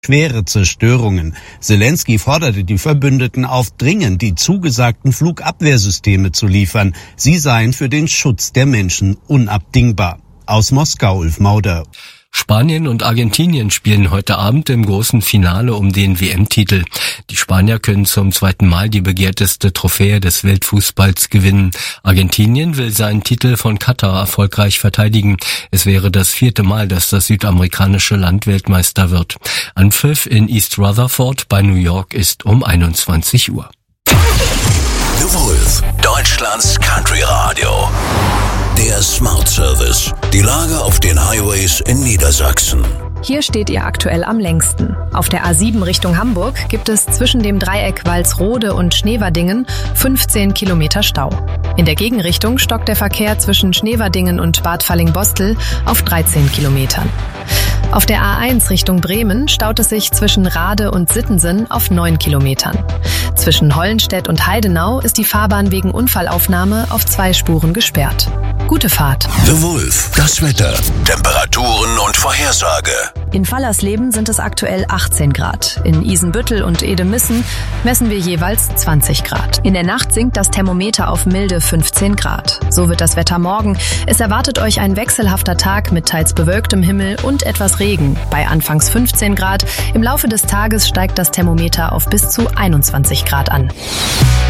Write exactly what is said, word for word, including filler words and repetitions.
schwere Zerstörungen. Selenskyj forderte die Verbündeten auf, dringend die zugesagten Flugabwehrsysteme zu liefern. Sie seien für den Schutz der Menschen unabdingbar. Aus Moskau, Ulf Mauder. Spanien und Argentinien spielen heute Abend im großen Finale um den W M-Titel. Die Spanier können zum zweiten Mal die begehrteste Trophäe des Weltfußballs gewinnen. Argentinien will seinen Titel von Katar erfolgreich verteidigen. Es wäre das vierte Mal, dass das südamerikanische Land Weltmeister wird. Anpfiff in East Rutherford bei New York ist um einundzwanzig Uhr. The Wolf, Deutschlands Country Radio. Der Smart Service. Die Lage auf den Highways in Niedersachsen. Hier steht ihr aktuell am längsten. Auf der A sieben Richtung Hamburg gibt es zwischen dem Dreieck Walsrode und Schneverdingen fünfzehn Kilometer Stau. In der Gegenrichtung stockt der Verkehr zwischen Schneverdingen und Bad Falling-Bostel auf dreizehn Kilometern. Auf der A eins Richtung Bremen staut es sich zwischen Rade und Sittensen auf neun Kilometern. Zwischen Hollenstedt und Heidenau ist die Fahrbahn wegen Unfallaufnahme auf zwei Spuren gesperrt. Gute Fahrt. The Wolf, das Wetter, Temperaturen und Vorhersage. In Fallersleben sind es aktuell achtzehn Grad. In Isenbüttel und Edemissen messen wir jeweils zwanzig Grad. In der Nacht sinkt das Thermometer auf milde fünfzehn Grad. So wird das Wetter morgen. Es erwartet euch ein wechselhafter Tag mit teils bewölktem Himmel und etwas Regen. Bei anfangs fünfzehn Grad. Im Laufe des Tages steigt das Thermometer auf bis zu einundzwanzig Grad an.